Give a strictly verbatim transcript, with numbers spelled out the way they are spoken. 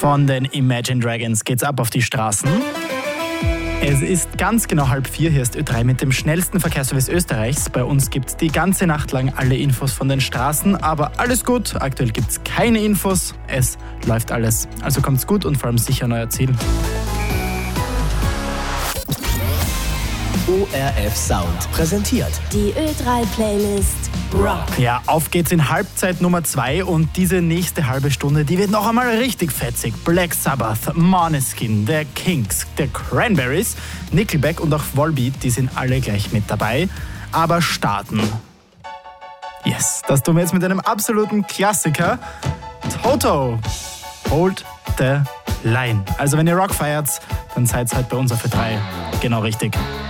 von den Imagine Dragons geht's ab auf die Straßen. Es ist ganz genau halb vier, hier ist Ö drei mit dem schnellsten Verkehrsservice Österreichs. Bei uns gibt's die ganze Nacht lang alle Infos von den Straßen, aber alles gut, aktuell gibt's keine Infos, es läuft alles. Also kommt's gut und vor allem sicher an euer Ziel. O R F Sound präsentiert die Ö drei Playlist Rock. Ja, auf geht's in Halbzeit Nummer zwei und diese nächste halbe Stunde, die wird noch einmal richtig fetzig. Black Sabbath, Måneskin, der Kinks, der Cranberries, Nickelback und auch Volbeat, die sind alle gleich mit dabei. Aber starten. Yes, das tun wir jetzt mit einem absoluten Klassiker. Toto, Hold the Line. Also wenn ihr Rock feiert, dann seid ihr halt bei uns auf Ö drei genau richtig.